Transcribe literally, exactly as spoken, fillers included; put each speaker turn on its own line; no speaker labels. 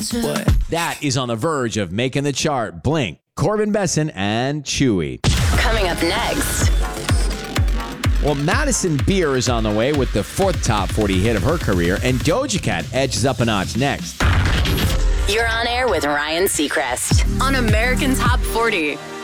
What? That is on the verge of making the chart. Blink, Corbin Besson, and Chewy.
Coming up next.
Well, Madison Beer is on the way with the fourth top forty hit of her career, and Doja Cat edges up a notch next.
You're on air with Ryan Seacrest on American Top forty.